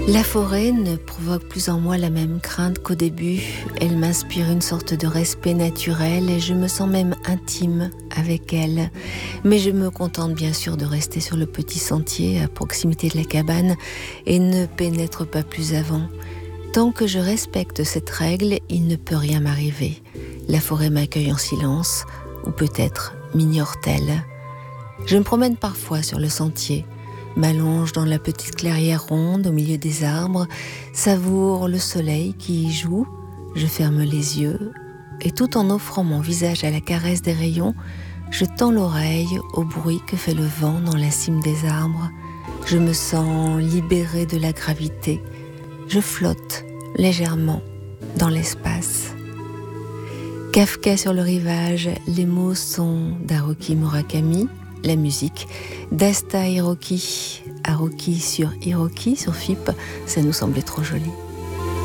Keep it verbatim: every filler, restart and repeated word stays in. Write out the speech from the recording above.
La forêt ne provoque plus en moi la même crainte qu'au début. Elle m'inspire une sorte de respect naturel et je me sens même intime avec elle. Mais je me contente bien sûr de rester sur le petit sentier à proximité de la cabane et ne pénètre pas plus avant. Tant que je respecte cette règle, il ne peut rien m'arriver. La forêt m'accueille en silence, ou peut-être m'ignore-t-elle. Je me promène parfois sur le sentier, m'allonge dans la petite clairière ronde au milieu des arbres, savoure le soleil qui y joue, je ferme les yeux et tout en offrant mon visage à la caresse des rayons, je tends l'oreille au bruit que fait le vent dans la cime des arbres. Je me sens libérée de la gravité, je flotte légèrement dans l'espace. Kafka sur le rivage, les mots sont d'Haruki Murakami, la musique d'Asta Hiroki, Haruki sur Hiroki sur F I P, ça nous semblait trop joli.